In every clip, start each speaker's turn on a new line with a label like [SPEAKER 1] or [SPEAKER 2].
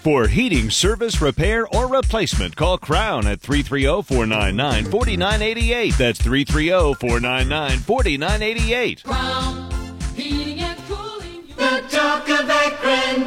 [SPEAKER 1] For heating, service, repair, or replacement, call Crown at 330-499-4988. That's 330-499-4988.
[SPEAKER 2] Crown Heating and Cooling. The talk of Akron,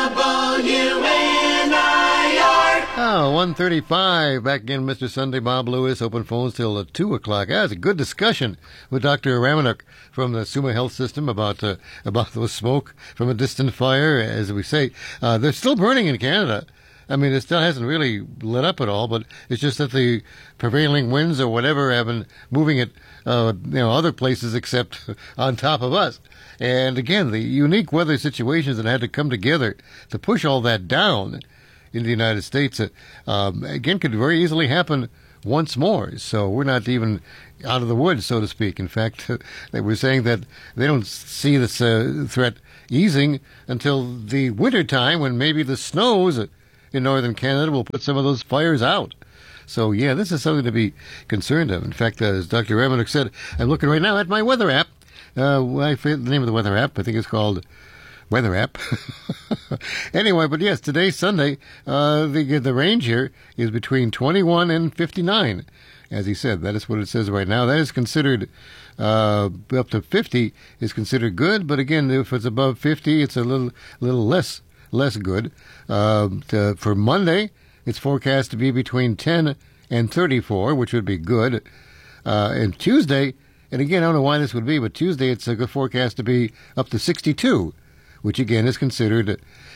[SPEAKER 2] WNIR.
[SPEAKER 3] Oh, 1:35. Back again, Mr. Sunday Bob Lewis. Open phones till 2 o'clock. That was a good discussion with Dr. Ramanuk from the Summa Health System about the smoke from a distant fire. As we say, they're still burning in Canada. I mean, it still hasn't really lit up at all, but it's just that the prevailing winds or whatever have been moving it, other places except on top of us. And again, the unique weather situations that had to come together to push all that down in the United States, again, could very easily happen once more. So we're not even out of the woods, so to speak. In fact, they were saying that they don't see this threat easing until the winter time, when maybe the snows in northern Canada will put some of those fires out. So, yeah, this is something to be concerned of. In fact, as Dr. Ramanuk said, I'm looking right now at my weather app. I forget the name of the weather app. I think it's called Weather App. Anyway, but yes, today's Sunday. The range here is between 21 and 59. As he said, that is what it says right now. That is considered, up to 50 is considered good. But again, if it's above 50, it's a little less good. For Monday, it's forecast to be between 10 and 34, which would be good. And Tuesday, and again, I don't know why this would be, but Tuesday it's a good forecast to be up to 62, which again is considered,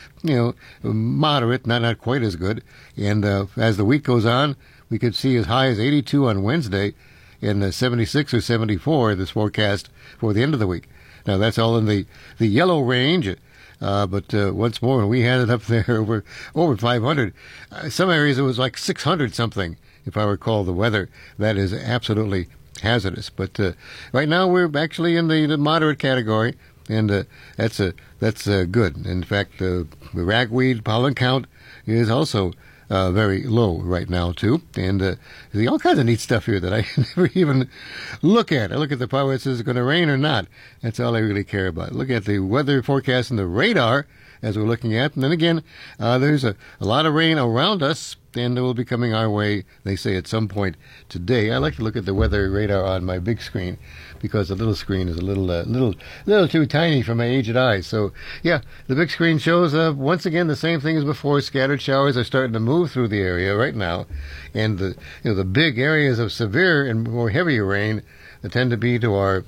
[SPEAKER 3] moderate, not quite as good. And as the week goes on, we could see as high as 82 on Wednesday and 76 or 74 this forecast for the end of the week. Now, that's all in the yellow range. But once more, we had it up there over 500. Some areas it was like 600 something, if I recall the weather. That is absolutely hazardous. But right now we're actually in the moderate category, and that's good. In fact, the ragweed pollen count is also very low right now too, and there's all kinds of neat stuff here that I never even look at. I look at the part where it says it's going to rain or not. That's all I really care about. Look at the weather forecast and the radar as we're looking at, and then again, there's a lot of rain around us, and it will be coming our way, they say, at some point today. I like to look at the weather radar on my big screen because the little screen is a little too tiny for my aged eyes. So, yeah, the big screen shows, once again, the same thing as before. Scattered showers are starting to move through the area right now, and the big areas of severe and more heavier rain that tend to be to our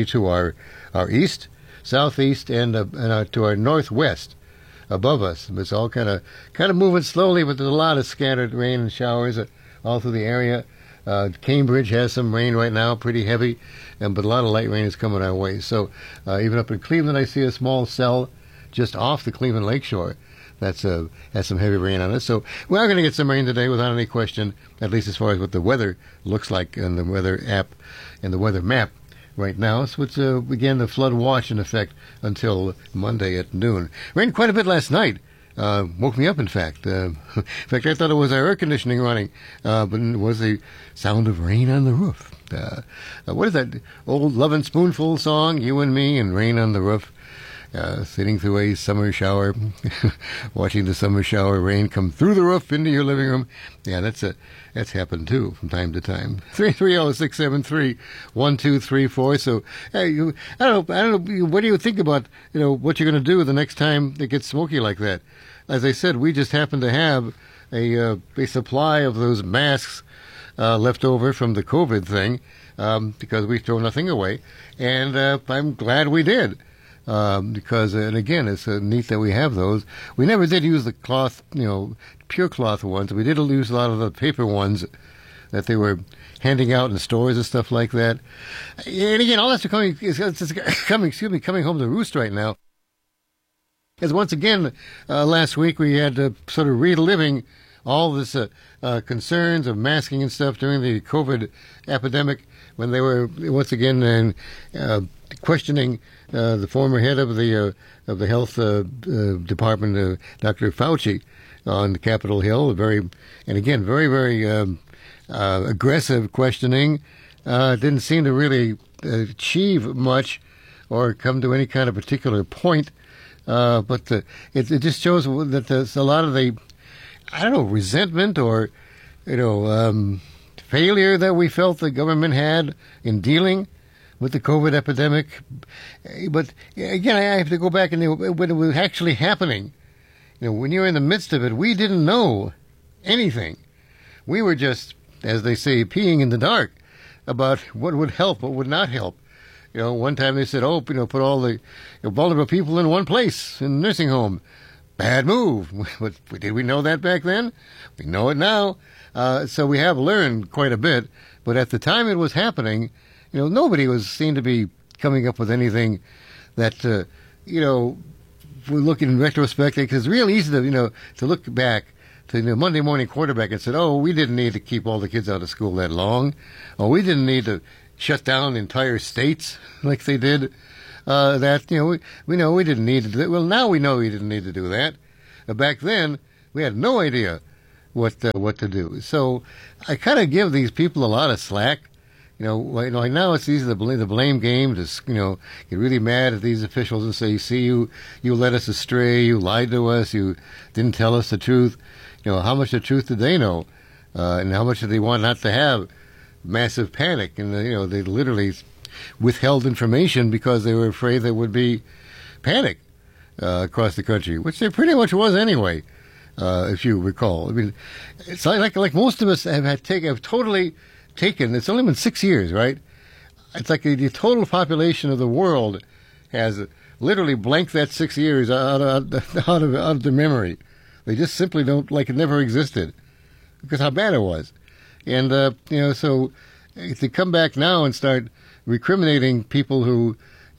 [SPEAKER 3] east, southeast, and to our northwest. Above us. It's all kind of moving slowly, but there's a lot of scattered rain and showers all through the area. Cambridge has some rain right now, pretty heavy, but a lot of light rain is coming our way. So even up in Cleveland, I see a small cell just off the Cleveland Lakeshore that's has some heavy rain on it. So we are going to get some rain today without any question, at least as far as what the weather looks like in the weather app and the weather map right now. So it's, again, the flood watch in effect until Monday at noon. Rained quite a bit last night. Woke me up, in fact. I thought it was our air conditioning running, but it was the sound of rain on the roof. What is that old Lovin' Spoonful song? You and me and rain on the roof. Sitting through a summer shower, watching the summer shower rain come through the roof into your living room. Yeah, that's happened too from time to time. 330-673-1234. So, hey, I don't know. What do you think about what you're going to do the next time it gets smoky like that? As I said, we just happen to have a supply of those masks left over from the COVID thing because we throw nothing away, and I'm glad we did. Because, and again, it's neat that we have those. We never did use the cloth, pure cloth ones. We did use a lot of the paper ones that they were handing out in stores and stuff like that. And again, all that's coming home to roost right now. Because once again, last week we had sort of reliving all this concerns of masking and stuff during the COVID epidemic, when they were once again questioning the former head of the health department, Dr. Fauci, on Capitol Hill. Very aggressive questioning. Didn't seem to really achieve much or come to any kind of particular point. It just shows that there's a lot of the, I don't know, resentment or, failure that we felt the government had in dealing with the COVID epidemic. But again, I have to go back and when it was actually happening, when you're in the midst of it, we didn't know anything. We were just, as they say, peeing in the dark about what would help, what would not help. One time they said, put all the vulnerable people in one place, in a nursing home. Bad move. But did we know that back then? We know it now. So we have learned quite a bit. But at the time it was happening, nobody seemed to be coming up with anything that, we look in retrospect, because it's real easy to look back to the Monday morning quarterback and said, we didn't need to keep all the kids out of school that long. We didn't need to shut down entire states like they did. We know we didn't need to do that. Well, now we know we didn't need to do that. Back then, we had no idea what to do. So I kind of give these people a lot of slack. Like now it's easy to blame the blame game, to get really mad at these officials and say, see, you led us astray, you lied to us, you didn't tell us the truth. How much of the truth did they know? And how much did they want not to have massive panic? And, they literally withheld information because they were afraid there would be panic across the country, which there pretty much was anyway, if you recall. I mean, it's like most of us have totally taken, it's only been 6 years, right? It's like the total population of the world has literally blanked that 6 years out of their memory. They just simply don't, like it never existed, because how bad it was. And, so to come back now and start recriminating people who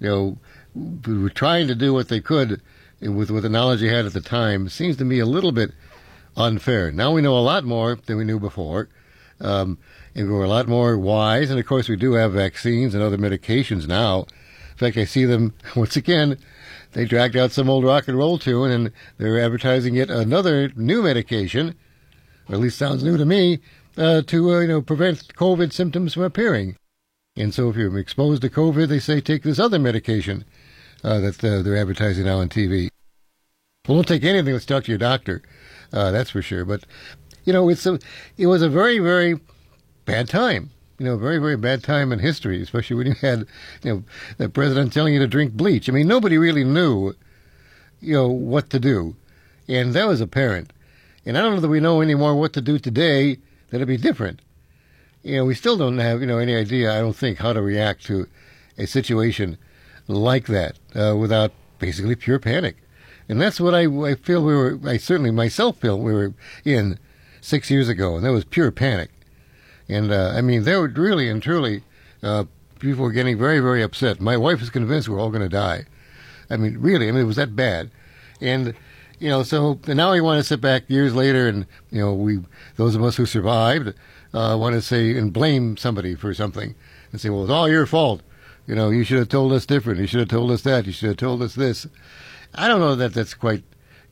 [SPEAKER 3] were trying to do what they could with the knowledge they had at the time seems to me a little bit unfair. Now we know a lot more than we knew before. And we're a lot more wise. And, of course, we do have vaccines and other medications now. In fact, I see them, once again, they dragged out some old rock and roll tune, and they're advertising yet another new medication, or at least sounds new to me, to prevent COVID symptoms from appearing. And so if you're exposed to COVID, they say take this other medication that they're advertising now on TV. Well, don't take anything. Let's talk to your doctor. That's for sure. But, it was a very, very bad time. Very, very bad time in history, especially when you had, the president telling you to drink bleach. I mean, nobody really knew, what to do. And that was apparent. And I don't know that we know any more what to do today that'll be different. We still don't have, any idea, I don't think, how to react to a situation like that without basically pure panic. And that's what I feel I certainly myself feel we were in 6 years ago, and that was pure panic. And, there were really and truly, people were getting very, very upset. My wife is convinced we're all going to die. Really, it was that bad. And, so now we want to sit back years later and, those of us who survived, want to say and blame somebody for something and say, well, it's all your fault. You should have told us different. You should have told us that. You should have told us this. I don't know that that's quite,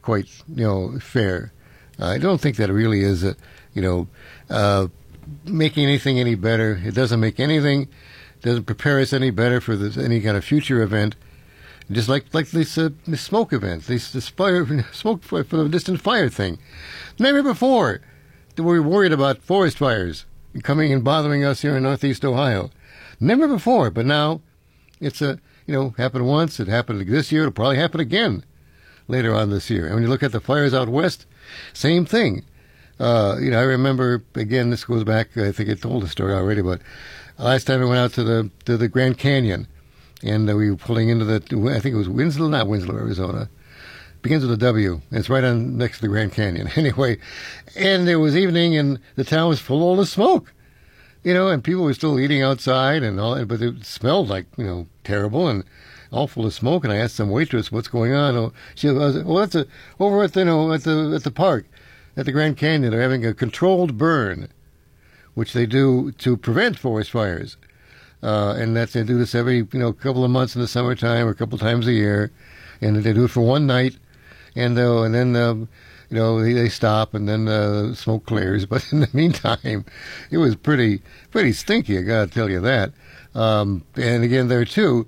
[SPEAKER 3] fair. I don't think that it really is, making anything any better. It doesn't make anything, doesn't prepare us any better for any kind of future event. Just like this smoke event, this smoke for the distant fire thing. Never before were we worried about forest fires coming and bothering us here in Northeast Ohio. Never before, but now it's happened once. It happened this year. It'll probably happen again later on this year. And when you look at the fires out west, same thing. I remember, again, this goes back, I think I told the story already, but last time I went out to the Grand Canyon, and we were pulling into I think it was not Winslow, Arizona. Begins with a W, and it's right on next to the Grand Canyon. Anyway, and it was evening, and the town was full of smoke, and people were still eating outside and all that, but it smelled like, terrible and all full of smoke. And I asked some waitress, what's going on? Oh, she was, well, that's over at the park. At the Grand Canyon, they're having a controlled burn, which they do to prevent forest fires. And they do this every, couple of months in the summertime or a couple times a year. And they do it for one night. And then, they stop and then smoke clears. But in the meantime, it was pretty stinky, I got to tell you that. And again, there too,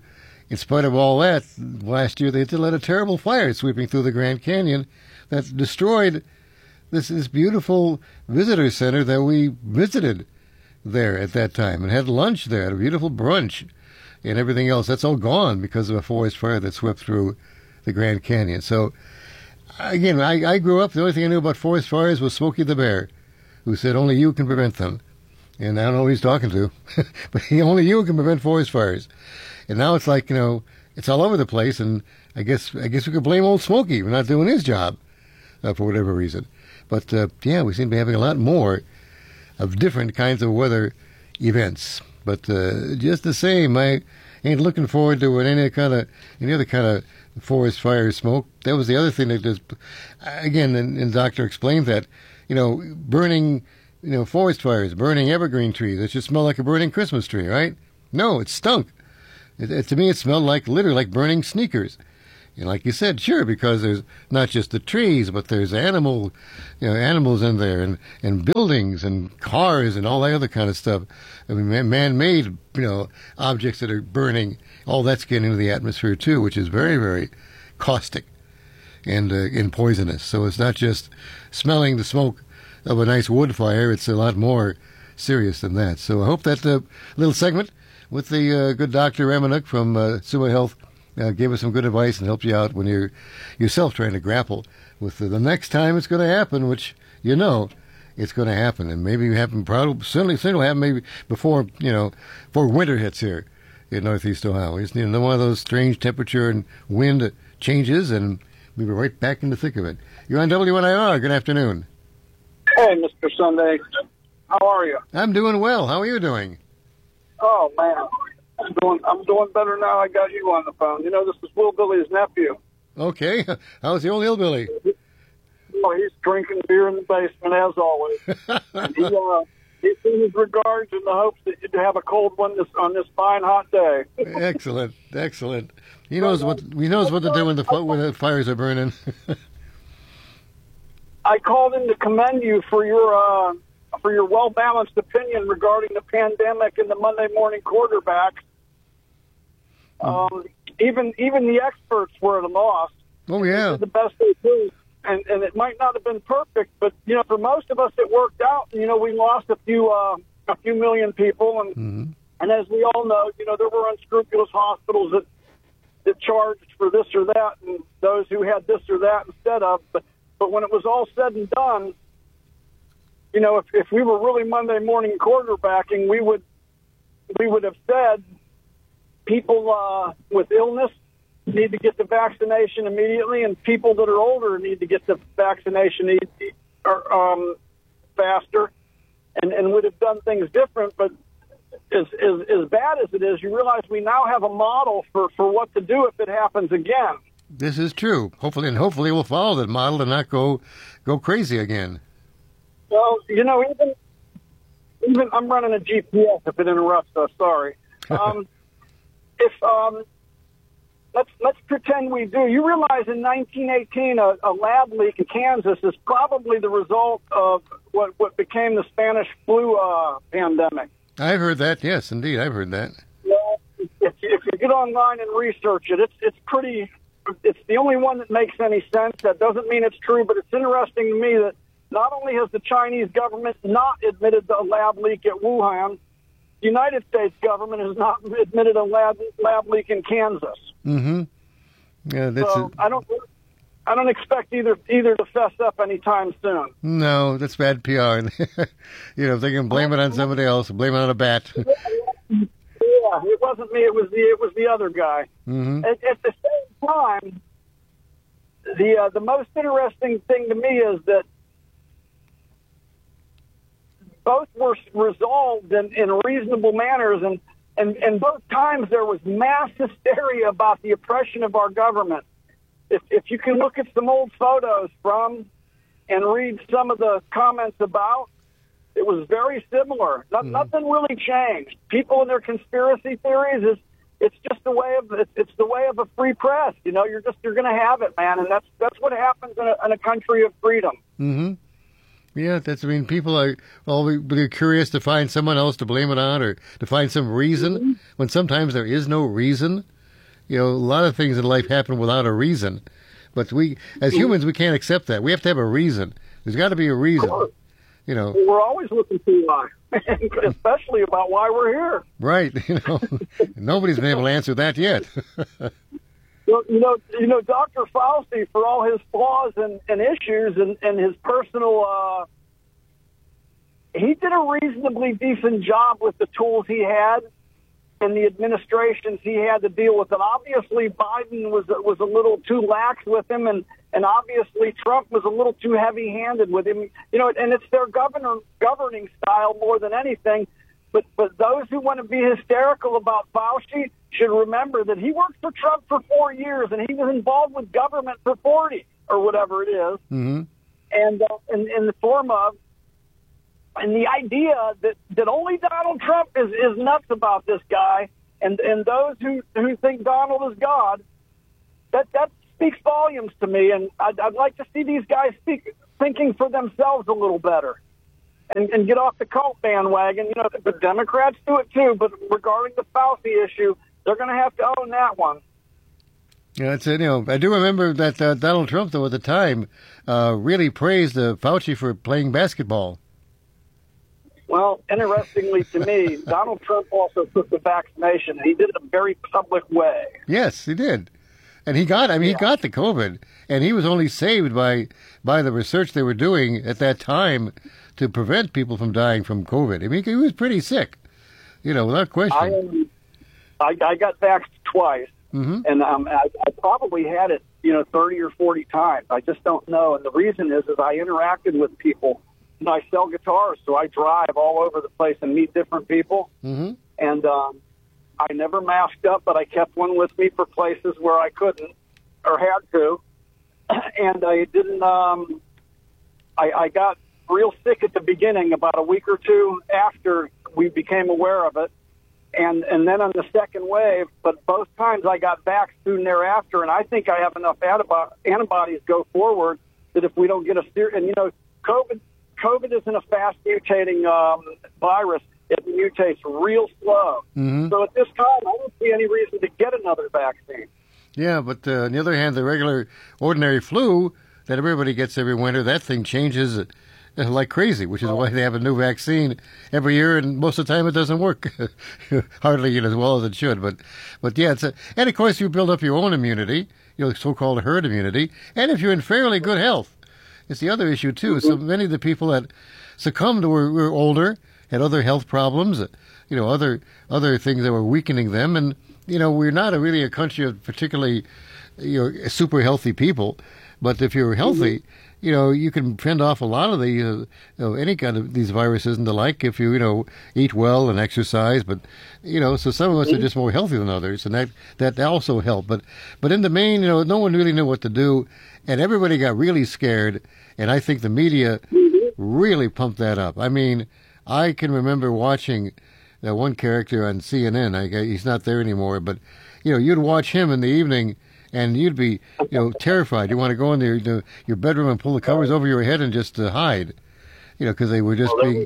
[SPEAKER 3] in spite of all that, last year they did let a terrible fire sweeping through the Grand Canyon that destroyed this beautiful visitor center that we visited there at that time and had lunch there, had a beautiful brunch and everything else. That's all gone because of a forest fire that swept through the Grand Canyon. So, again, I grew up, the only thing I knew about forest fires was Smokey the Bear, who said only you can prevent them. And I don't know who he's talking to, but only you can prevent forest fires. And now it's like, it's all over the place, and I guess we could blame old Smokey for not doing his job for whatever reason. But, yeah, we seem to be having a lot more of different kinds of weather events. But just the same, I ain't looking forward to any other kind of forest fire smoke. That was the other thing that just, again, and the doctor explained that, burning, forest fires, burning evergreen trees, it should smell like a burning Christmas tree, right? No, it stunk. To me, it smelled literally like burning sneakers. And like you said, sure, because there's not just the trees, but there's animals in there, and buildings and cars and all that other kind of stuff. I mean, man-made, objects that are burning. All that's getting into the atmosphere too, which is very, very caustic and poisonous. So it's not just smelling the smoke of a nice wood fire; it's a lot more serious than that. So I hope that little segment with the good Dr. Remenuk from Sumo Health gave us some good advice and helped you out when you're yourself trying to grapple with the next time it's going to happen, which it's going to happen, and maybe it happen probably certainly will happen maybe before winter hits here in Northeast Ohio. We just need one of those strange temperature and wind changes, and we'll be right back in the thick of it. You're on WNIR. Good afternoon.
[SPEAKER 4] Hey, Mr. Sunday. How are you?
[SPEAKER 3] I'm doing well. How are you doing?
[SPEAKER 4] Oh man, I'm doing better now. I got you on the phone. This is Will Billy's nephew.
[SPEAKER 3] Okay. How's the old hillbilly?
[SPEAKER 4] Oh, he's drinking beer in the basement as always. And he sends his regards in the hopes that you'd have a cold one on this fine hot day.
[SPEAKER 3] Excellent. He knows what to do when the fires are burning.
[SPEAKER 4] I called in to commend you for your well-balanced opinion regarding the pandemic and the Monday morning quarterback. Even the experts were at a loss.
[SPEAKER 3] Oh yeah,
[SPEAKER 4] this is the best they do, and it might not have been perfect, but for most of us it worked out. We lost a few million people, and and as we all know, there were unscrupulous hospitals that charged for this or that, and those who had this or that instead of. But when it was all said and done, if we were really Monday morning quarterbacking, we would have said people with illness need to get the vaccination immediately, and people that are older need to get the vaccination faster, and would have done things different. But as bad as it is, you realize we now have a model for what to do if it happens again.
[SPEAKER 3] This is true. Hopefully we'll follow that model and not go crazy again.
[SPEAKER 4] Well, even I'm running a GPS if it interrupts us. Sorry. Let's pretend we do. You realize in 1918 a lab leak in Kansas is probably the result of what became the Spanish flu pandemic.
[SPEAKER 3] I've heard that. Yes, indeed, I've heard that.
[SPEAKER 4] Well, if you get online and research it, it's pretty. It's the only one that makes any sense. That doesn't mean it's true, but it's interesting to me that not only has the Chinese government not admitted the lab leak at Wuhan, the United States government has not admitted a lab leak in Kansas.
[SPEAKER 3] Mm-hmm. Yeah,
[SPEAKER 4] I don't expect either to fess up anytime soon.
[SPEAKER 3] No, that's bad PR. If they can blame it on somebody else, blame it on a bat.
[SPEAKER 4] Yeah, it wasn't me. It was the other guy.
[SPEAKER 3] Mm-hmm.
[SPEAKER 4] At the same time, the most interesting thing to me is that both were resolved in reasonable manners, and both times there was mass hysteria about the oppression of our government. If you can look at some old photos from and read some of the comments about, it was very similar. Nothing really changed. People and their conspiracy theories it's just the way of a free press. You're going to have it, man, and that's what happens in a country of freedom.
[SPEAKER 3] Mm-hmm. Yeah, people are they're curious to find someone else to blame it on or to find some reason when sometimes there is no reason. You know, a lot of things in life happen without a reason. But we, as humans, we can't accept that. We have to have a reason. There's got to be a reason. You know,
[SPEAKER 4] we're always looking for why, especially about why we're here.
[SPEAKER 3] Right. You know, nobody's been able to answer that yet.
[SPEAKER 4] Well, Dr. Fauci, for all his flaws and issues and his personal, he did a reasonably decent job with the tools he had and the administrations he had to deal with. And obviously Biden was a little too lax with him, and obviously Trump was a little too heavy-handed with him. You know, and it's their governing style more than anything. But those who want to be hysterical about Fauci should remember that he worked for Trump for 4 years, and he was involved with government for 40 or whatever it is.
[SPEAKER 3] Mm-hmm.
[SPEAKER 4] And in the form of, and the idea that only Donald Trump is nuts about this guy, and those who think Donald is God, that speaks volumes to me. And I'd like to see these guys thinking for themselves a little better. And get off the cult bandwagon. You know, the Democrats do it too, but regarding the Fauci issue, they're going to have to own that one.
[SPEAKER 3] Yeah, that's it. You know, I do remember that Donald Trump, though, at the time, really praised Fauci for playing basketball.
[SPEAKER 4] Well, interestingly to me, Donald Trump also took the vaccination. He did it in a very public way.
[SPEAKER 3] Yes, he did. And he got the COVID, and he was only saved by the research they were doing at that time to prevent people from dying from COVID. I mean, he was pretty sick, you know, without question.
[SPEAKER 4] I got vaxxed twice,
[SPEAKER 3] mm-hmm.
[SPEAKER 4] and I probably had it, 30 or 40 times. I just don't know. And the reason is I interacted with people. You know, I sell guitars, so I drive all over the place and meet different people.
[SPEAKER 3] Mm-hmm.
[SPEAKER 4] And I never masked up, but I kept one with me for places where I couldn't or had to. And I didn't. I got real sick at the beginning, about a week or two after we became aware of it. And then on the second wave, but both times I got back soon thereafter, and I think I have enough antibodies go forward that if we don't get and COVID isn't a fast mutating virus. It mutates real slow.
[SPEAKER 3] Mm-hmm.
[SPEAKER 4] So at this time, I don't see any reason to get another vaccine.
[SPEAKER 3] Yeah, but on the other hand, the regular, ordinary flu that everybody gets every winter, that thing changes like crazy, which is why they have a new vaccine every year, and most of the time it doesn't work hardly as well as it should. But yeah, and of course you build up your own immunity, so-called herd immunity, and if you're in fairly good health, it's the other issue too. Mm-hmm. So many of the people that succumbed were older, had other health problems, other things that were weakening them, and we're not really a country of particularly super healthy people, but if you're healthy. Mm-hmm. You can fend off a lot of the any kind of these viruses and the like if you eat well and exercise. But so some of us are just more healthy than others, and that also helped. But in the main, no one really knew what to do, and everybody got really scared. And I think the media really pumped that up. I mean, I can remember watching that one character on CNN. He's not there anymore, but you'd watch him in the evening. And you'd be, terrified. You want to go in your bedroom and pull the covers over your head and just hide, because they were just being.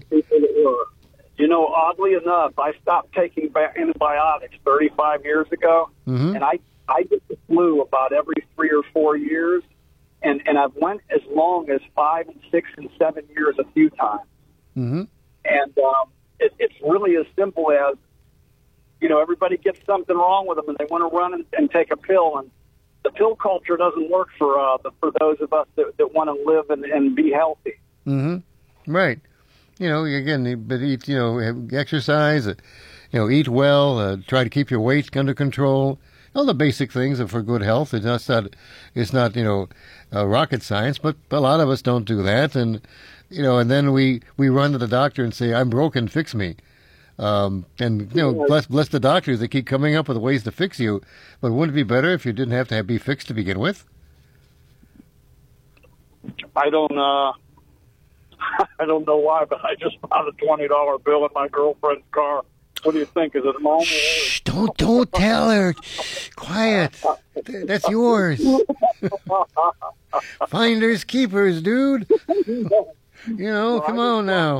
[SPEAKER 4] Oddly enough, I stopped taking antibiotics 35 years ago,
[SPEAKER 3] mm-hmm.
[SPEAKER 4] and I get the flu about every 3 or 4 years, and I've went as long as 5 and 6 and 7 years a few times.
[SPEAKER 3] Mm-hmm.
[SPEAKER 4] And it's really as simple as, everybody gets something wrong with them, and they want to run and take a pill, and the pill culture doesn't work for those of us that want to live and be healthy.
[SPEAKER 3] Mm-hmm. Right. Again, but eat, exercise, eat well, try to keep your weight under control. All the basic things are for good health. It's not rocket science, but a lot of us don't do that. And, and then we run to the doctor and say, I'm broken, fix me. Bless the doctors that keep coming up with ways to fix you. But wouldn't it be better if you didn't have to be fixed to begin with?
[SPEAKER 4] I don't know why, but I just found a $20 bill in my girlfriend's car. What do you think? Is it mine?
[SPEAKER 3] Shh! Don't tell her. Quiet. That's yours. Finders keepers, dude. Come on now.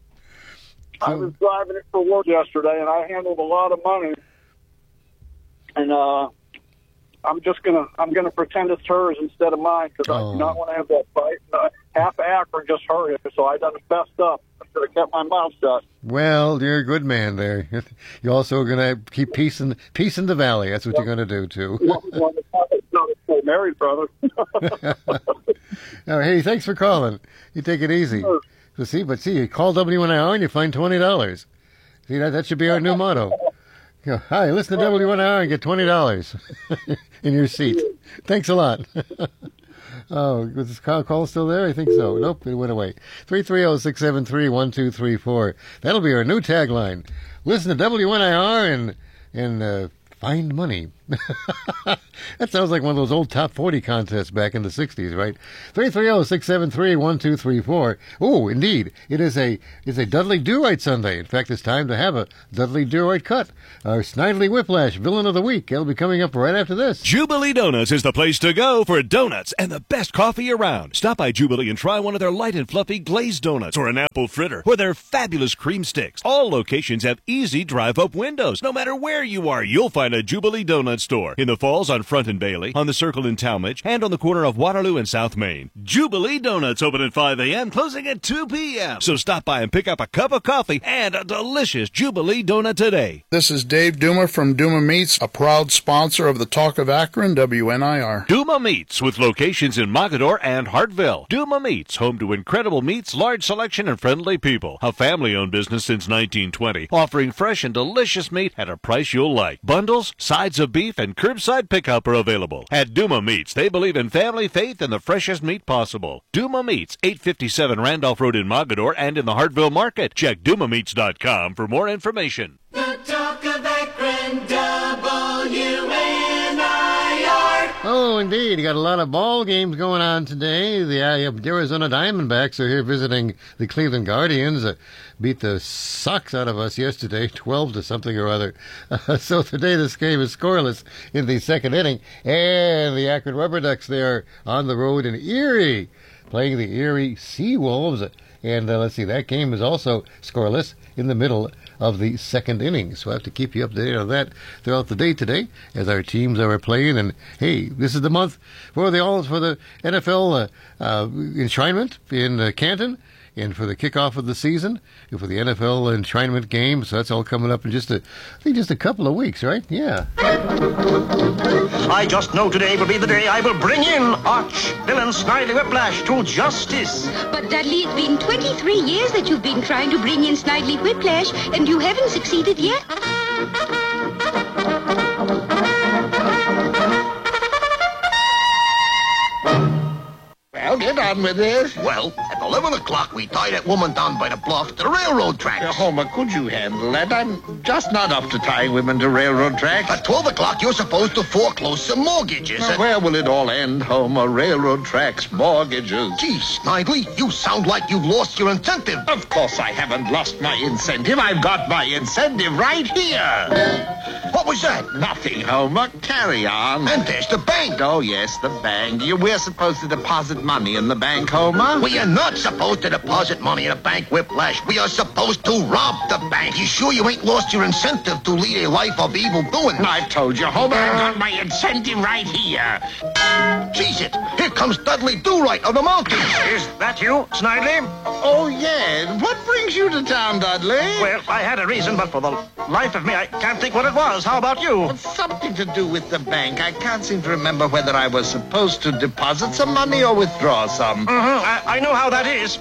[SPEAKER 4] I was driving it for work yesterday, and I handled a lot of money. and I'm gonna pretend it's hers instead of mine because I do not want to have that fight. Half Akron just heard it, so I done fessed up. I should have kept my mouth shut.
[SPEAKER 3] Well, you're a good man there. You're also going to keep peace in the valley. That's what you're going to do, too.
[SPEAKER 4] Married brother.
[SPEAKER 3] Oh, hey, thanks for calling. You take it easy.
[SPEAKER 4] Sure.
[SPEAKER 3] So you call WNIR and you find $20. See, that should be our new motto. Hi, listen to WNIR and get $20 in your seat. Thanks a lot. Oh, was this call still there? I think so. Nope, it went away. 330-673-1234. That'll be our new tagline. Listen to WNIR and find money. That sounds like one of those old top 40 contests back in the 60s, right? 330-673-1234. Oh, indeed. It's a Dudley Do-Right Sunday. In fact, it's time to have a Dudley Do-Right cut. Our Snidely Whiplash Villain of the Week. It'll be coming up right after this.
[SPEAKER 1] Jubilee Donuts is the place to go for donuts and the best coffee around. Stop by Jubilee and try one of their light and fluffy glazed donuts or an apple fritter or their fabulous cream sticks. All locations have easy drive-up windows. No matter where you are, you'll find a Jubilee Donut store. In the Falls on Front and Bailey, on the Circle in Talmadge, and on the corner of Waterloo and South Main. Jubilee Donuts open at 5 a.m., closing at 2 p.m. So stop by and pick up a cup of coffee and a delicious Jubilee Donut today.
[SPEAKER 5] This is Dave Duma from Duma Meats, a proud sponsor of the Talk of Akron, WNIR.
[SPEAKER 1] Duma Meats, with locations in Mogador and Hartville. Duma Meats, home to incredible meats, large selection, and friendly people. A family-owned business since 1920, offering fresh and delicious meat at a price you'll like. Bundles, sides of beef, and curbside pickup are available. At Duma Meats, they believe in family, faith, and the freshest meat possible. Duma Meats, 857 Randolph Road in Mogador and in the Hartville Market. Check DumaMeats.com for more information.
[SPEAKER 2] The Talk of Akron, WNIR.
[SPEAKER 3] Oh, indeed. You got a lot of ball games going on today. The Arizona Diamondbacks are here visiting the Cleveland Guardians. Beat the socks out of us yesterday, 12 to something or other. So today this game is scoreless in the second inning. And the Akron Rubber Ducks there on the road in Erie, playing the Erie Seawolves. And let's see, that game is also scoreless in the middle of the second inning. So I have to keep you updated on that throughout the day today as our teams are playing. And hey, this is the month for the NFL enshrinement in Canton, and for the kickoff of the season, and for the NFL enshrinement game. So that's all coming up in just a couple of weeks, right? Yeah.
[SPEAKER 6] I just know today will be the day I will bring in arch villain Snidely Whiplash to justice.
[SPEAKER 7] But Dudley, it's been 23 years that you've been trying to bring in Snidely Whiplash, and you haven't succeeded yet.
[SPEAKER 8] Well, get on with this.
[SPEAKER 6] Well, at 11 o'clock we tie that woman down by the bluff to the railroad tracks.
[SPEAKER 8] Homer, could you handle that? I'm just not up to tying women to railroad tracks.
[SPEAKER 6] At 12 o'clock you're supposed to foreclose some mortgages.
[SPEAKER 8] Now, where will it all end, Homer? Railroad tracks, mortgages.
[SPEAKER 6] Gee, Snidely, you sound like you've lost your incentive.
[SPEAKER 8] Of course I haven't lost my incentive. I've got my incentive right here.
[SPEAKER 6] What was that?
[SPEAKER 8] Nothing, Homer. Carry on.
[SPEAKER 6] And there's the bank.
[SPEAKER 8] Oh, yes, the bank. We're supposed to deposit money in the bank, Homer.
[SPEAKER 6] We are not supposed to deposit money in a bank, Whiplash. We are supposed to rob the bank. You sure you ain't lost your incentive to lead a life of evil doing?
[SPEAKER 8] I've told you, Homer, I've got my incentive right here.
[SPEAKER 6] Jeez it. Here comes Dudley Do-Right of the mountains.
[SPEAKER 9] Is that you, Snidely?
[SPEAKER 8] Oh, yeah. What brings you to town, Dudley?
[SPEAKER 9] Well, I had a reason, but for the life of me, I can't think what it was. How about you?
[SPEAKER 8] Well, something to do with the bank. I can't seem to remember whether I was supposed to deposit some money or withdraw some.
[SPEAKER 9] Mm-hmm. I know how that is.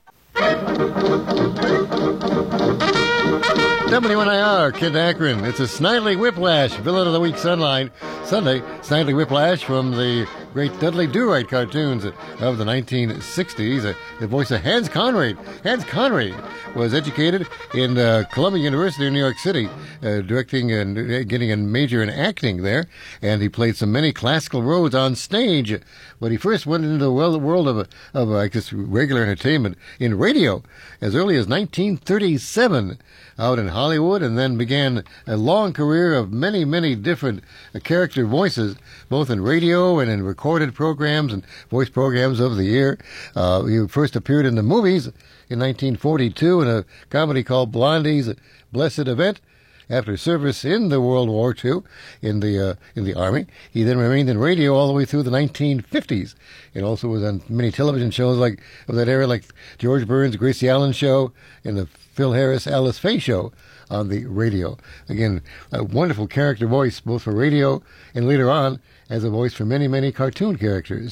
[SPEAKER 3] WNIR, Kid Akron. It's a Snidely Whiplash Villain of the Week Sunday. Snidely Whiplash from the great Dudley Do-Right cartoons of the 1960s. The voice of Hans Conried. Hans Conried was educated in Columbia University in New York City, directing and getting a major in acting there. And he played so many classical roles on stage. But he first went into the world of I guess, regular entertainment in radio as early as 1937 out in Hollywood, and then began a long career of many, many different character voices, both in radio and in recorded programs and voice programs over the year. He first appeared in the movies in 1942 in a comedy called Blondie's Blessed Event. After service in the World War II in the Army, he then remained in radio all the way through the 1950s, and also was on many television shows of that era, like George Burns' Gracie Allen Show and the Phil Harris Alice Faye Show on the radio. Again, a wonderful character voice, both for radio and later on as a voice for many, many cartoon characters.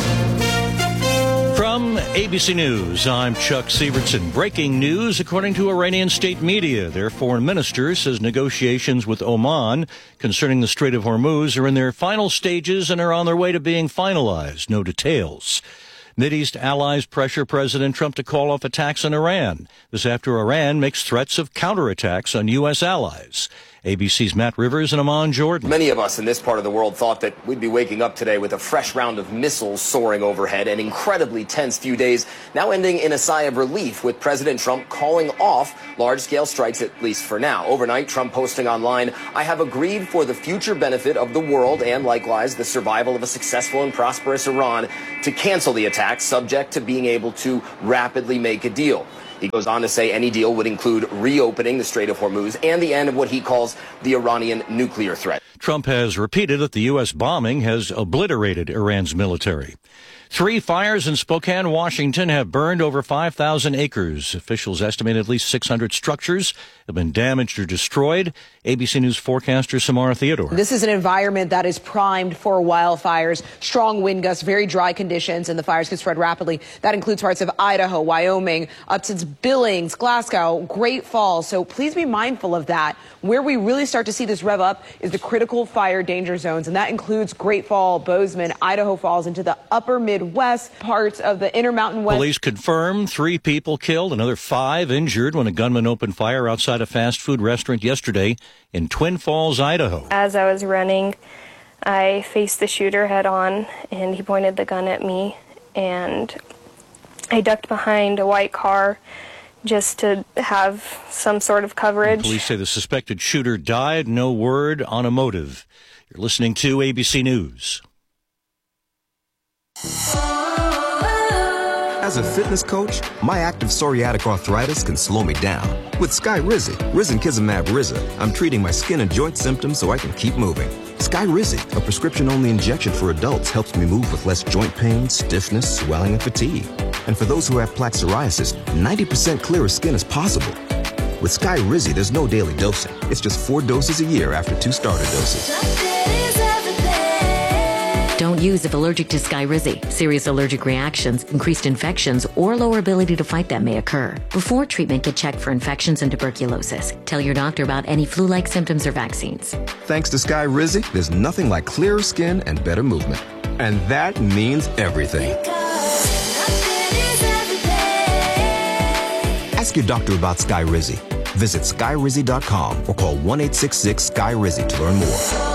[SPEAKER 10] From ABC News, I'm Chuck Sievertson. Breaking news, according to Iranian state media. Their foreign minister says negotiations with Oman concerning the Strait of Hormuz are in their final stages and are on their way to being finalized. No details. Mideast allies pressure President Trump to call off attacks on Iran. This after Iran makes threats of counterattacks on U.S. allies. ABC's Matt Rivers and Amman Jordan.
[SPEAKER 11] Many of us in this part of the world thought that we'd be waking up today with a fresh round of missiles soaring overhead, an incredibly tense few days now ending in a sigh of relief with President Trump calling off large-scale strikes, at least for now. Overnight, Trump posting online, "I have agreed for the future benefit of the world and likewise the survival of a successful and prosperous Iran to cancel the attacks, subject to being able to rapidly make a deal." He goes on to say any deal would include reopening the Strait of Hormuz and the end of what he calls the Iranian nuclear threat.
[SPEAKER 10] Trump has repeated that the U.S. bombing has obliterated Iran's military. 3 fires in Spokane, Washington have burned over 5,000 acres. Officials estimate at least 600 structures have been damaged or destroyed. ABC News forecaster Samara Theodore.
[SPEAKER 12] This is an environment that is primed for wildfires, strong wind gusts, very dry conditions, and the fires can spread rapidly. That includes parts of Idaho, Wyoming, up to Billings, Glasgow, Great Falls. So please be mindful of that. Where we really start to see this rev up is the critical fire danger zones, and that includes Great Falls, Bozeman, Idaho Falls, into the upper Midwest, parts of the Intermountain West.
[SPEAKER 10] Police confirm 3 people killed, another 5 injured when a gunman opened fire outside a fast food restaurant yesterday in Twin Falls, Idaho.
[SPEAKER 13] As I was running, I faced the shooter head on, and he pointed the gun at me, and I ducked behind a white car just to have some sort of coverage.
[SPEAKER 10] Police say the suspected shooter died. No word on a motive. You're listening to ABC News.
[SPEAKER 14] As a fitness coach, my active psoriatic arthritis can slow me down. With Skyrizi, Risankizumab Riza, I'm treating my skin and joint symptoms so I can keep moving. Skyrizi, a prescription-only injection for adults, helps me move with less joint pain, stiffness, swelling, and fatigue. And for those who have plaque psoriasis, 90% clearer skin is possible. With Skyrizi, there's no daily dosing. It's just 4 doses a year after 2 starter doses.
[SPEAKER 15] Don't use if allergic to Skyrizi. Serious allergic reactions, increased infections, or lower ability to fight them may occur. Before treatment, get checked for infections and tuberculosis. Tell your doctor about any flu-like symptoms or vaccines.
[SPEAKER 14] Thanks to Skyrizi, there's nothing like clearer skin and better movement. And that means everything. Ask your doctor about Skyrizi. Visit Skyrizi.com or call 1-866-SKY-RIZI to learn more.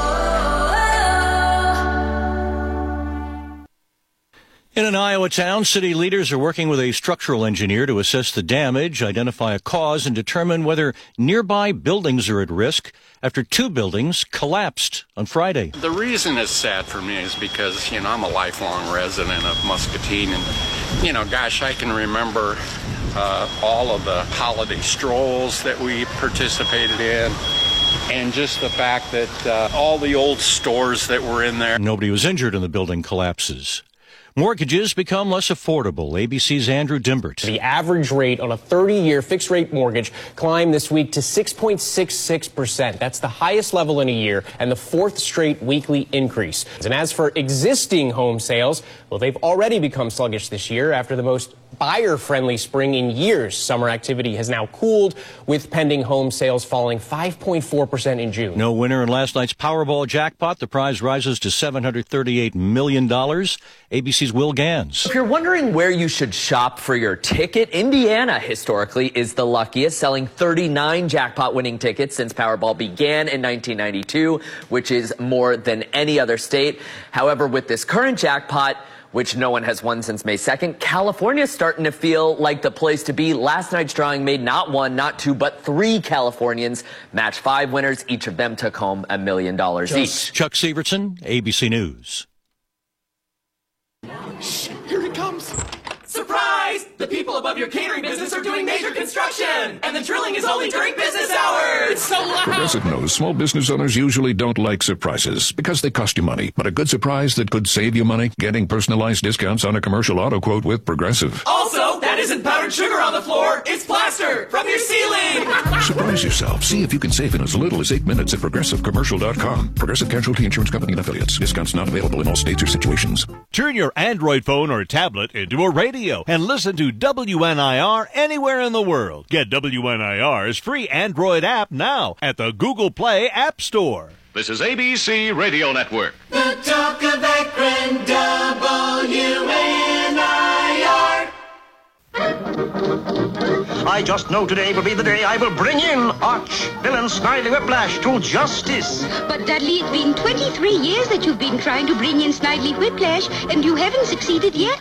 [SPEAKER 10] In an Iowa town, city leaders are working with a structural engineer to assess the damage, identify a cause, and determine whether nearby buildings are at risk after 2 buildings collapsed on Friday.
[SPEAKER 16] The reason it's sad for me is because, I'm a lifelong resident of Muscatine, and, gosh, I can remember all of the holiday strolls that we participated in. And just the fact that all the old stores that were in there.
[SPEAKER 10] Nobody was injured in the building collapses. Mortgages become less affordable. ABC's Andrew Dimbert.
[SPEAKER 17] The average rate on a 30-year fixed-rate mortgage climbed this week to 6.66%. That's the highest level in a year and the 4th straight weekly increase. And as for existing home sales, well, they've already become sluggish this year after the most buyer-friendly spring in years. Summer activity has now cooled, with pending home sales falling 5.4% in June.
[SPEAKER 10] No winner in last night's Powerball jackpot. The prize rises to $738 million. ABC's Will Gans.
[SPEAKER 18] If you're wondering where you should shop for your ticket, Indiana historically is the luckiest, selling 39 jackpot-winning tickets since Powerball began in 1992, which is more than any other state. However, with this current jackpot, which no one has won since May 2nd, California's starting to feel like the place to be. Last night's drawing made not 1, not 2, but 3 Californians match 5 winners. Each of them took home $1 million each.
[SPEAKER 10] Chuck Sievertson, ABC News.
[SPEAKER 2] Here he comes. Surprise!
[SPEAKER 19] Guys, the people above your catering business are doing major construction, and the drilling is only during business hours. It's so loud.
[SPEAKER 20] Progressive knows small business owners usually don't like surprises because they cost you money. But a good surprise that could save you money? Getting personalized discounts on a commercial auto quote with Progressive.
[SPEAKER 19] Also, that isn't powdered sugar on the floor. It's plaster from your ceiling.
[SPEAKER 20] Surprise yourself. See if you can save in as little as 8 minutes at ProgressiveCommercial.com. Progressive Casualty Insurance Company and Affiliates. Discounts not available in all states or situations.
[SPEAKER 1] Turn your Android phone or tablet into a radio and listen to WNIR anywhere in the world. Get WNIR's free Android app now at the Google Play App Store.
[SPEAKER 21] This is ABC Radio Network.
[SPEAKER 2] The Talk of Akron, WNIR.
[SPEAKER 9] I just know today will be the day I will bring in arch-villain Snidely Whiplash to justice.
[SPEAKER 7] But Dudley, it's been 23 years that you've been trying to bring in Snidely Whiplash, and you haven't succeeded yet.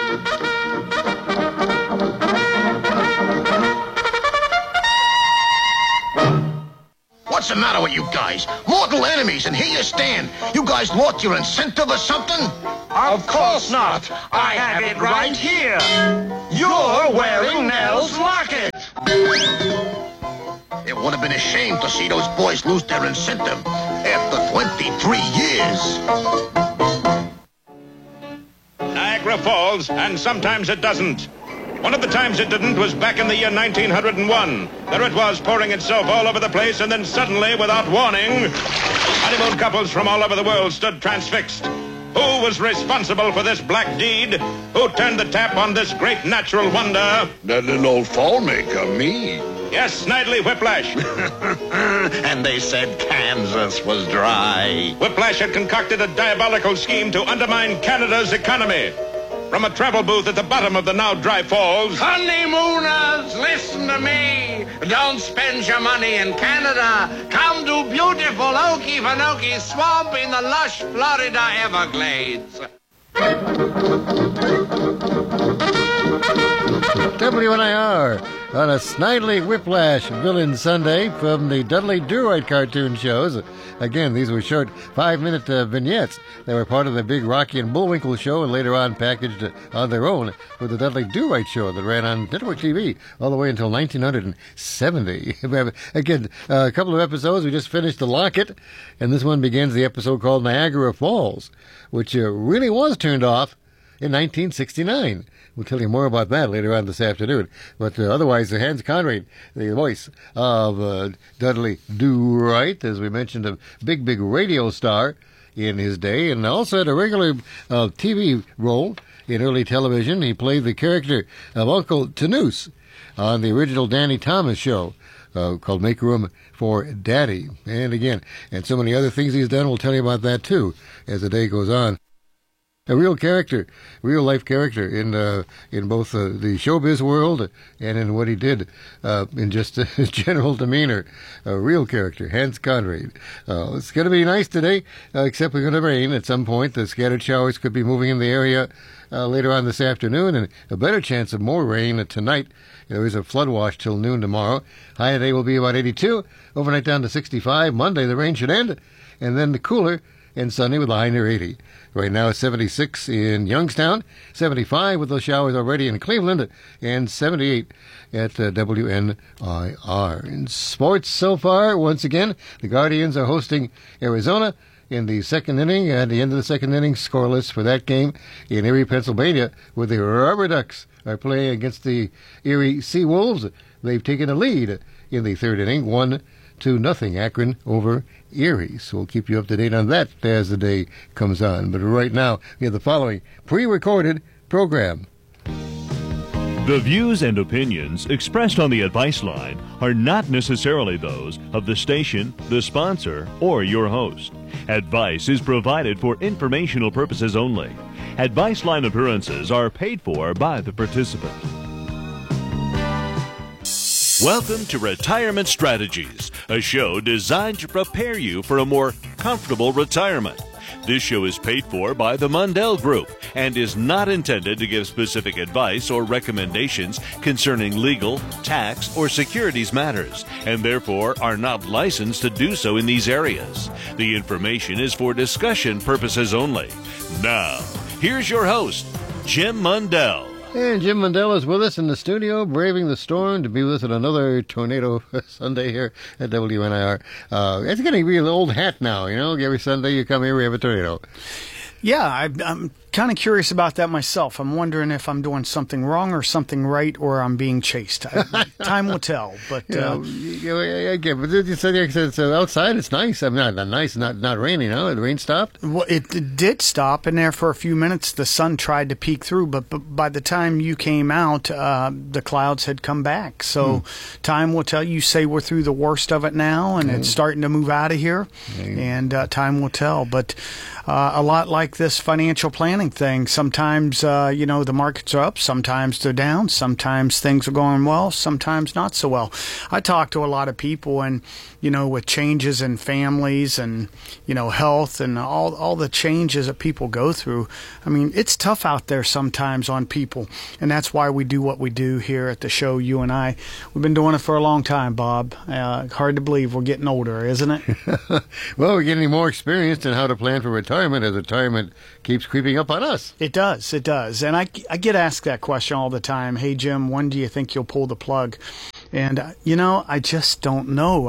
[SPEAKER 6] What's the matter with you guys? Mortal enemies, and here you stand. You guys lost your incentive or something?
[SPEAKER 9] Of course not. I have it right here. You're wearing Nell's locket.
[SPEAKER 6] It would have been a shame to see those boys lose their incentive after 23 years.
[SPEAKER 22] Niagara Falls, and sometimes it doesn't. One of the times it didn't was back in the year 1901. There it was, pouring itself all over the place, and then suddenly, without warning, honeymoon couples from all over the world stood transfixed. Who was responsible for this black deed? Who turned the tap on this great natural wonder?
[SPEAKER 23] That little old fall maker, me.
[SPEAKER 22] Yes, Snidely Whiplash.
[SPEAKER 8] And they said Kansas was dry.
[SPEAKER 22] Whiplash had concocted a diabolical scheme to undermine Canada's economy. From a travel booth at the bottom of the now dry falls.
[SPEAKER 8] Honeymooners, listen to me. Don't spend your money in Canada. Come to beautiful Okefenokee Swamp in the lush Florida Everglades.
[SPEAKER 3] WNIR on a Snidely Whiplash Villain Sunday from the Dudley Do-Right cartoon shows. Again, these were short 5-minute vignettes. They were part of the big Rocky and Bullwinkle show and later on packaged on their own with the Dudley Do-Right show that ran on network TV all the way until 1970. Again, a couple of episodes. We just finished The Locket, and this one begins the episode called Niagara Falls, which really was turned off in 1969. We'll tell you more about that later on this afternoon. But otherwise, Hans Conried, the voice of Dudley Do-Right, as we mentioned, a big radio star in his day, and also had a regular TV role in early television. He played the character of Uncle Tanoose on the original Danny Thomas show called Make Room for Daddy. And so many other things he's done. We'll tell you about that, too, as the day goes on. A real character, real life character in both the showbiz world and in what he did in just his general demeanor. A real character, Hans Conried. It's going to be nice today, except we're going to rain at some point. The scattered showers could be moving in the area later on this afternoon, and a better chance of more rain tonight. There is a flood watch till noon tomorrow. High today will be about 82. Overnight down to 65. Monday the rain should end, and then the cooler and sunny with a high near 80. Right now it's 76 in Youngstown, 75 with those showers already in Cleveland, and 78 at WNIR. In sports so far, once again, the Guardians are hosting Arizona in the second inning. At the end of the second inning, scoreless for that game in Erie, Pennsylvania, where the Rubber Ducks are playing against the Erie Sea Wolves. They've taken a lead in the third inning, 1-0 Akron over Erie. So we'll keep you up to date on that as the day comes on. But right now, we have the following pre-recorded program.
[SPEAKER 1] The views and opinions expressed on the Advice Line are not necessarily those of the station, the sponsor, or your host. Advice is provided for informational purposes only. Advice Line appearances are paid for by the participant. Welcome to Retirement Strategies, a show designed to prepare you for a more comfortable retirement. This show is paid for by the Mundell Group and is not intended to give specific advice or recommendations concerning legal, tax, or securities matters, and therefore are not licensed to do so in these areas. The information is for discussion purposes only. Now, here's your host, Jim Mundell.
[SPEAKER 3] And Jim Mandela is with us in the studio, braving the storm to be with us on another Tornado Sunday here at WNIR. It's getting to be an old hat now, you know. Every Sunday you come here, we have a tornado.
[SPEAKER 4] Yeah, I'm kind of curious about that myself. I'm wondering if I'm doing something wrong or something right, or I'm being chased. Time will tell. But
[SPEAKER 3] but you said it's outside. It's nice. I'm not nice. Not raining. No, the rain stopped.
[SPEAKER 4] Well, it did stop, and there for a few minutes the sun tried to peek through. But by the time you came out, the clouds had come back. So time will tell. You say we're through the worst of it now, and it's starting to move out of here, and time will tell. But a lot like this financial planning thing. Sometimes, the markets are up. Sometimes they're down. Sometimes things are going well. Sometimes not so well. I talk to a lot of people, and, with changes in families and, health and all the changes that people go through. I mean, it's tough out there sometimes on people. And that's why we do what we do here at the show, you and I. We've been doing it for a long time, Bob. Hard to believe we're getting older, isn't it?
[SPEAKER 3] Well, we're getting more experienced in how to plan for retirement as retirement keeps creeping up on us.
[SPEAKER 4] It does. And I get asked that question all the time. Hey, Jim, when do you think you'll pull the plug? And, I just don't know.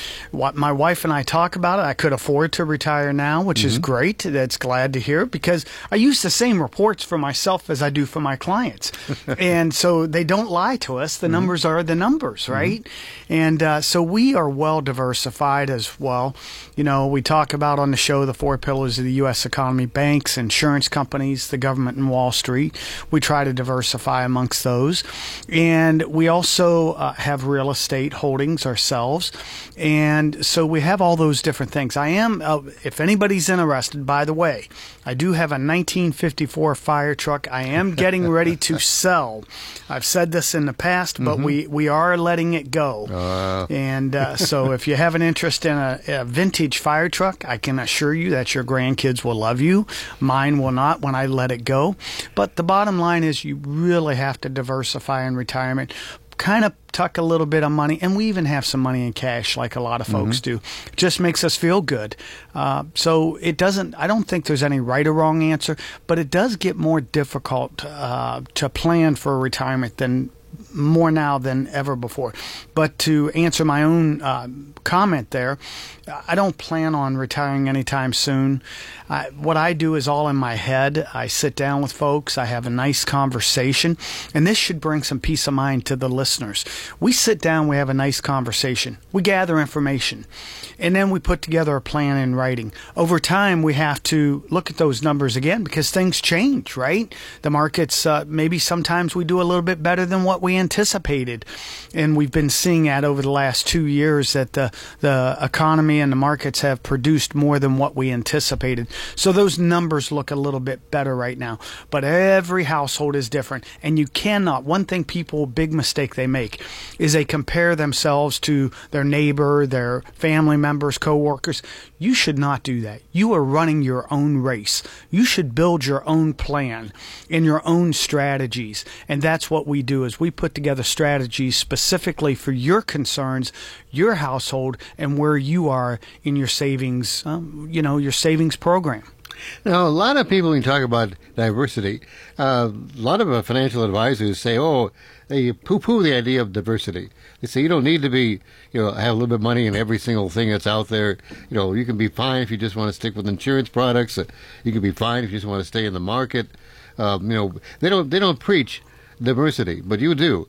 [SPEAKER 4] My wife and I talk about it. I could afford to retire now, which is great. That's glad to hear, because I use the same reports for myself as I do for my clients. And so they don't lie to us. The numbers are the numbers, right? And so we are well diversified as well. We talk about on the show the four pillars of the U.S. economy: banks, insurance companies, the government, and Wall Street. We try to diversify amongst those. And we also have real estate holdings ourselves. And so we have all those different things. I am, if anybody's interested, by the way, I do have a 1954 fire truck I am getting ready to sell. I've said this in the past, but we are letting it go. And so if you have an interest in a vintage fire truck, I can assure you that your grandkids will love you. Mine will not when I let it go. But the bottom line is you really have to diversify in retirement. Kind of tuck a little bit of money, and we even have some money in cash like a lot of folks do. It just makes us feel good. So it doesn't, I don't think there's any right or wrong answer, but it does get more difficult to plan for retirement more now than ever before. But to answer my own comment there, I don't plan on retiring anytime soon. What I do is all in my head. I sit down with folks. I have a nice conversation. And this should bring some peace of mind to the listeners. We sit down. We have a nice conversation. We gather information. And then we put together a plan in writing. Over time, we have to look at those numbers again because things change, right? The markets, maybe sometimes we do a little bit better than what we anticipated. And we've been seeing that over the last 2 years that the economy and the markets have produced more than what we anticipated. So those numbers look a little bit better right now. But every household is different. And you cannot, one thing people, big mistake they make is they compare themselves to their neighbor, their family members, coworkers. You should not do that. You are running your own race. You should build your own plan and your own strategies. And that's what we do is we put together strategies specifically for your concerns, your household, and where you are in your savings, your savings program.
[SPEAKER 3] Now, a lot of people, when you talk about diversity, a lot of financial advisors say, they poo-poo the idea of diversity. They say you don't need to be, have a little bit of money in every single thing that's out there. You can be fine if you just want to stick with insurance products. You can be fine if you just want to stay in the market. They don't preach diversity, but you do.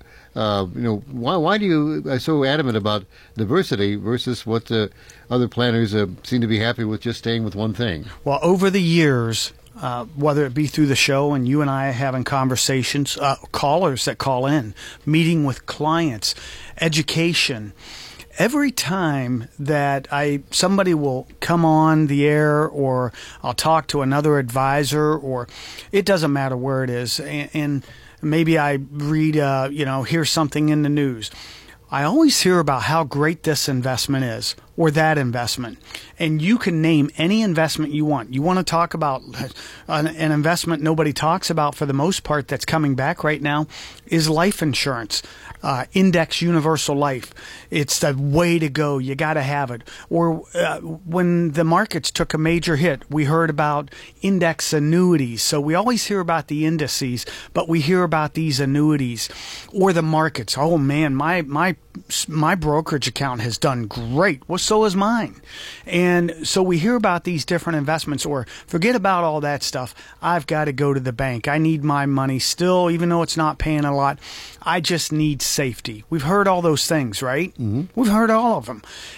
[SPEAKER 3] Why do you are so adamant about diversity versus what the other planners seem to be happy with just staying with one thing?
[SPEAKER 4] Well, over the years, whether it be through the show and you and I having conversations, callers that call in, meeting with clients, education, every time that somebody will come on the air or I'll talk to another advisor, or it doesn't matter where it is, and maybe I read, hear something in the news. I always hear about how great this investment is or that investment. And you can name any investment you want. You want to talk about an investment nobody talks about for the most part that's coming back right now is life insurance. Index Universal Life. It's the way to go. You got to have it. Or when the markets took a major hit, we heard about index annuities. So we always hear about the indices, but we hear about these annuities or the markets. Oh man, my brokerage account has done great. Well, so is mine. And so we hear about these different investments, or forget about all that stuff. I've got to go to the bank. I need my money still, even though it's not paying a lot. I just need safety. We've heard all those things, right? Mm-hmm. We've heard all of them.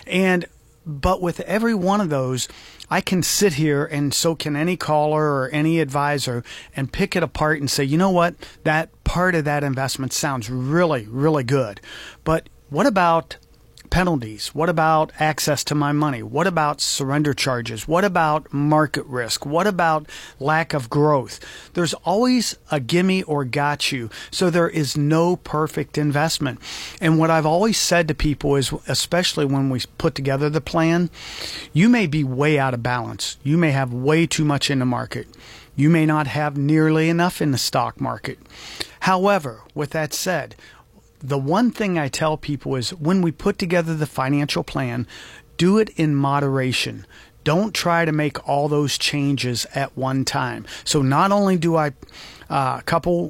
[SPEAKER 4] But with every one of those, I can sit here, and so can any caller or any advisor, and pick it apart and say, you know what, that part of that investment sounds really, really good. But what about penalties? What about access to my money? What about surrender charges? What about market risk? What about lack of growth? There's always a gimme or got you. So there is no perfect investment. And what I've always said to people is, especially when we put together the plan, you may be way out of balance. You may have way too much in the market. You may not have nearly enough in the stock market. However, with that said, the one thing I tell people is when we put together the financial plan, do it in moderation. Don't try to make all those changes at one time. So not only do I, a couple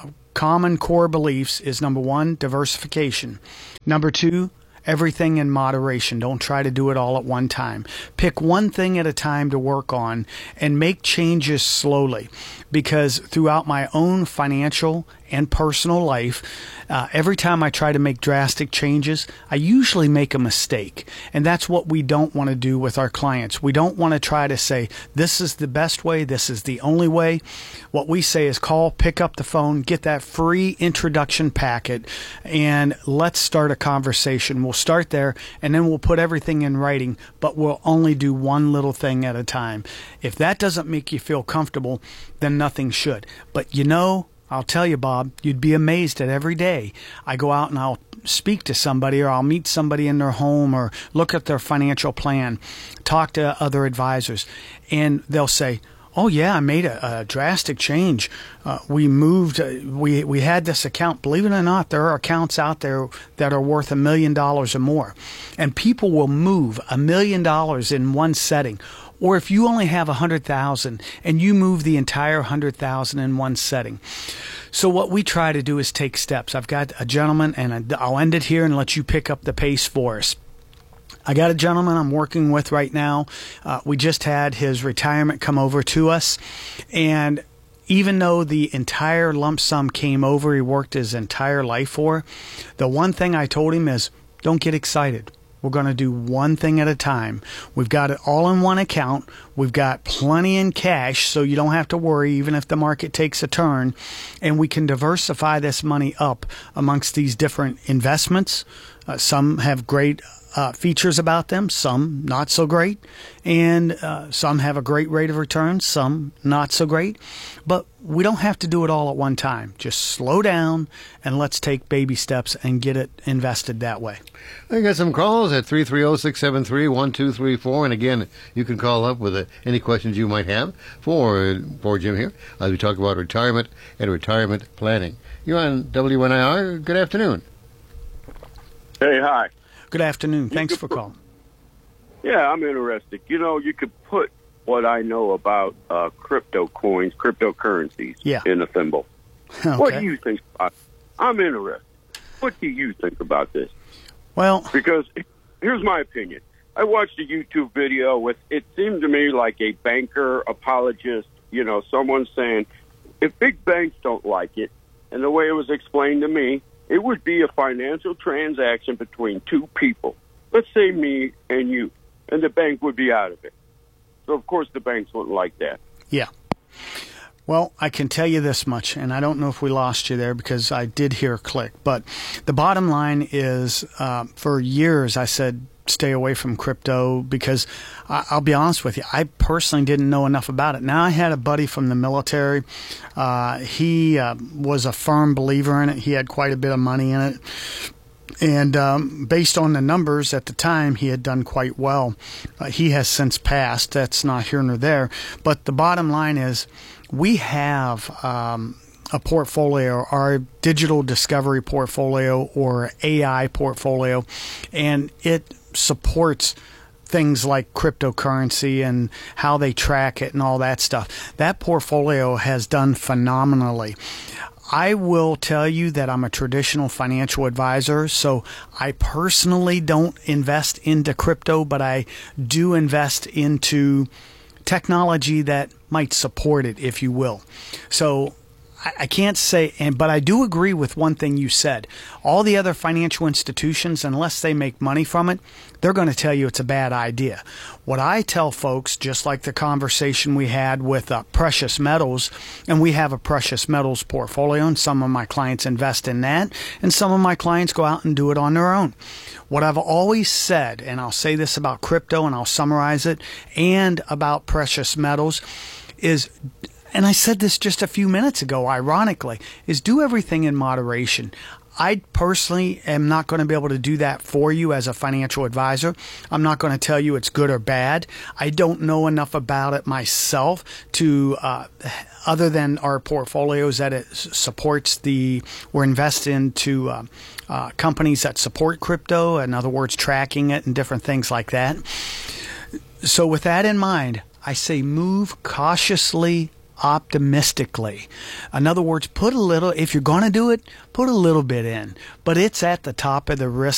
[SPEAKER 4] common core beliefs is number one, diversification. Number two, everything in moderation. Don't try to do it all at one time. Pick one thing at a time to work on and make changes slowly. Because throughout my own financial and personal life, every time I try to make drastic changes, I usually make a mistake. And that's what we don't want to do with our clients. We don't want to try to say, this is the best way, this is the only way. What we say is call, pick up the phone, get that free introduction packet, and let's start a conversation. We'll start there, and then we'll put everything in writing, but we'll only do one little thing at a time. If that doesn't make you feel comfortable, then nothing should. But you know, I'll tell you, Bob, you'd be amazed at every day. I go out and I'll speak to somebody, or I'll meet somebody in their home, or look at their financial plan, talk to other advisors, and they'll say, oh yeah, I made a drastic change. We moved, we had this account. Believe it or not, there are accounts out there that are worth $1 million or more. And people will move $1 million in one setting. Or if you only have 100,000 and you move the entire 100,000 in one setting. So what we try to do is take steps. I've got a gentleman, and I'll end it here and let you pick up the pace for us. I got a gentleman I'm working with right now. We just had his retirement come over to us, and even though the entire lump sum came over, he worked his entire life for, the one thing I told him is, don't get excited. We're going to do one thing at a time. We've got it all in one account. We've got plenty in cash, so you don't have to worry even if the market takes a turn. And we can diversify this money up amongst these different investments. Some have great features about them, some not so great, and some have a great rate of return, some not so great. But we don't have to do it all at one time. Just slow down and let's take baby steps and get it invested that way.
[SPEAKER 3] I got some calls at 330-673-1234, and again, you can call up with any questions you might have for Jim here as we talk about retirement and retirement planning. You're on WNIR. Good afternoon.
[SPEAKER 5] Hey, hi.
[SPEAKER 4] Good afternoon. Thanks for calling.
[SPEAKER 5] Yeah, I'm interested. You know, you could put what I know about crypto coins, cryptocurrencies in a thimble. Okay. What do you think about it? I'm interested. What do you think about this?
[SPEAKER 4] Well,
[SPEAKER 5] because here's my opinion. I watched a YouTube video with, it seemed to me like a banker apologist, you know, someone saying, if big banks don't like it, and the way it was explained to me, it would be a financial transaction between two people. Let's say me and you, and the bank would be out of it. So, of course, the banks wouldn't like that.
[SPEAKER 4] Yeah. Well, I can tell you this much, and I don't know if we lost you there because I did hear a click, but the bottom line is for years I said stay away from crypto because I'll be honest with you, I personally didn't know enough about it. Now, I had a buddy from the military. He was a firm believer in it. He had quite a bit of money in it. And based on the numbers at the time, he had done quite well. He has since passed. That's not here nor there. But the bottom line is we have a portfolio, our digital discovery portfolio or AI portfolio, and it supports things like cryptocurrency and how they track it and all that stuff. That portfolio has done phenomenally. I will tell you that I'm a traditional financial advisor, so I personally don't invest into crypto, but I do invest into technology that might support it, if you will. So I can't say, but I do agree with one thing you said. All the other financial institutions, unless they make money from it, they're going to tell you it's a bad idea. What I tell folks, just like the conversation we had with precious metals, and we have a precious metals portfolio, and some of my clients invest in that, and some of my clients go out and do it on their own. What I've always said, and I'll say this about crypto, and I'll summarize it, and about precious metals, is, and I said this just a few minutes ago, ironically, is do everything in moderation. I personally am not going to be able to do that for you as a financial advisor. I'm not going to tell you it's good or bad. I don't know enough about it myself to, other than our portfolios that it supports we're invested into companies that support crypto, in other words, tracking it and different things like that. So with that in mind, I say move cautiously, optimistically. In other words, put a little, if you're going to do it, put a little bit in, but it's at the top of the risk